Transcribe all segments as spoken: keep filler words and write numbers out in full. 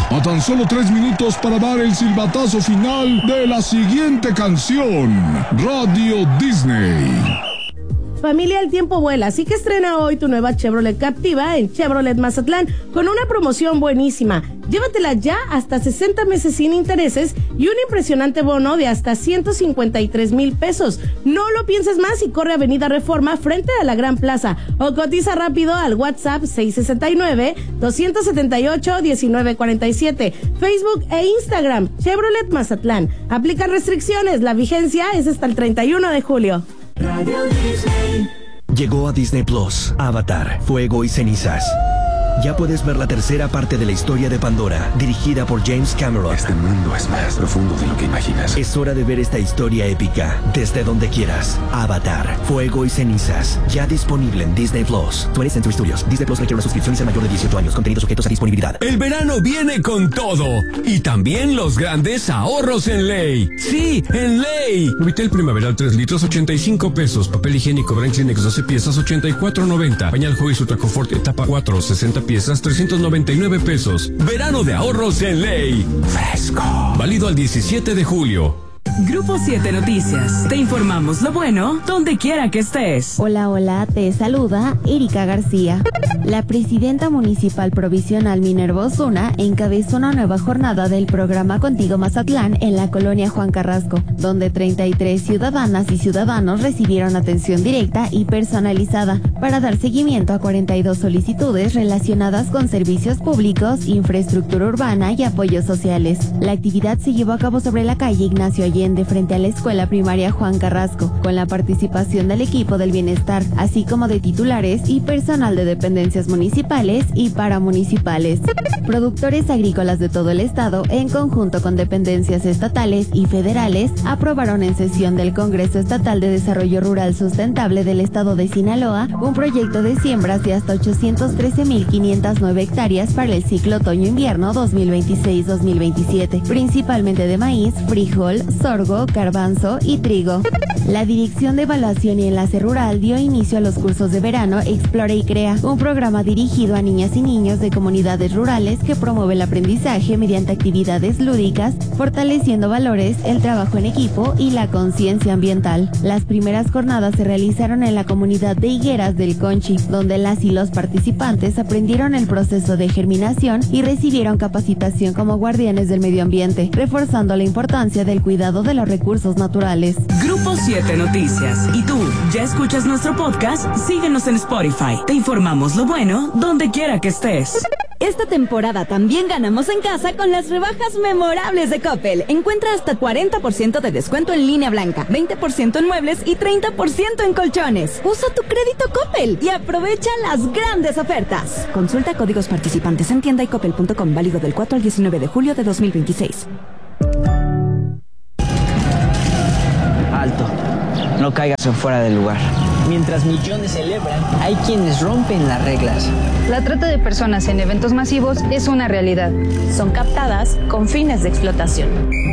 A tan solo tres minutos para dar el silbatazo final de la siguiente canción. Radio Disney. Familia, el tiempo vuela, así que estrena hoy tu nueva Chevrolet Captiva en Chevrolet Mazatlán con una promoción buenísima. Llévatela ya hasta sesenta meses sin intereses y un impresionante bono de hasta ciento cincuenta y tres mil pesos. No lo pienses más y corre a Avenida Reforma frente a la Gran Plaza o cotiza rápido al WhatsApp seis seis nueve, dos siete ocho, uno nueve cuatro siete, Facebook e Instagram Chevrolet Mazatlán. Aplican restricciones, la vigencia es hasta el treinta y uno de julio. Radio Disney. Llegó a Disney Plus, Avatar, Fuego y Cenizas. Ya puedes ver la tercera parte de la historia de Pandora, dirigida por James Cameron. Este mundo es más profundo de lo que imaginas. Es hora de ver esta historia épica desde donde quieras. Avatar, Fuego y Cenizas, ya disponible en Disney Plus. twentieth Century Studios. Disney Plus requiere una suscripción y ser mayor de dieciocho años. Contenidos sujetos a disponibilidad. El verano viene con todo. Y también los grandes ahorros en Ley. Sí, en Ley. Vitel primaveral tres litros, ochenta y cinco pesos. Papel higiénico Brand Kleenex doce piezas, ochenta y cuatro noventa. Pañal Huggies Ultra Confort etapa cuatro, sesenta piezas, trescientos noventa y nueve pesos. Verano de ahorros en Ley. Fresco. Válido al diecisiete de julio. Grupo siete Noticias. Te informamos lo bueno donde quiera que estés. Hola, hola, te saluda Erika García. La presidenta municipal provisional Minerva Osuna encabezó una nueva jornada del programa Contigo Mazatlán en la colonia Juan Carrasco, donde treinta y tres ciudadanas y ciudadanos recibieron atención directa y personalizada para dar seguimiento a cuarenta y dos solicitudes relacionadas con servicios públicos, infraestructura urbana y apoyos sociales. La actividad se llevó a cabo sobre la calle Ignacio Allende, frente a la escuela primaria Juan Carrasco, con la participación del equipo del bienestar, así como de titulares y personal de dependencias municipales y paramunicipales. Productores agrícolas de todo el estado, en conjunto con dependencias estatales y federales, aprobaron en sesión del Congreso Estatal de Desarrollo Rural Sustentable del estado de Sinaloa un proyecto de siembras de hasta ochocientos trece mil quinientas nueve hectáreas para el ciclo otoño-invierno dos mil veintiséis dos mil veintisiete, principalmente de maíz, frijol, sorgo, garbanzo y trigo. La Dirección de Evaluación y Enlace Rural dio inicio a los cursos de verano Explora y Crea, un programa dirigido a niñas y niños de comunidades rurales que promueve el aprendizaje mediante actividades lúdicas, fortaleciendo valores, el trabajo en equipo y la conciencia ambiental. Las primeras jornadas se realizaron en la comunidad de Higueras del Conchi, donde las y los participantes aprendieron el proceso de germinación y recibieron capacitación como guardianes del medio ambiente, reforzando la importancia del cuidado de los recursos naturales. Grupo siete Noticias. ¿Y tú, ya escuchas nuestro podcast? Síguenos en Spotify. Te informamos lo bueno donde quiera que estés. Esta temporada también ganamos en casa con las rebajas memorables de Coppel. Encuentra hasta cuarenta por ciento de descuento en línea blanca, veinte por ciento en muebles y treinta por ciento en colchones. Usa tu crédito Coppel y aprovecha las grandes ofertas. Consulta códigos participantes en tienda y coppel punto com, válido del cuatro al diecinueve de julio de dos mil veintiséis. Alto, no caigas en fuera del lugar. Mientras millones celebran, hay quienes rompen las reglas. La trata de personas en eventos masivos es una realidad. Son captadas con fines de explotación.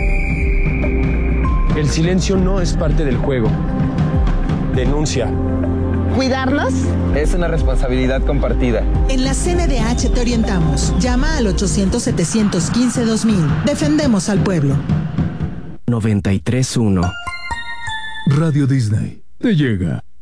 El silencio no es parte del juego. Denuncia. ¿Cuidarlos? Es una responsabilidad compartida. En la C N D H te orientamos. Llama al ochocientos, setecientos quince, dos mil. Defendemos al pueblo. noventa y tres punto uno Radio Disney te llega.